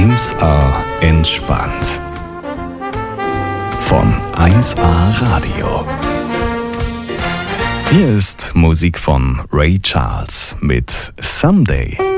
1A entspannt. Von 1A Radio. Hier ist Musik von Ray Charles mit Someday.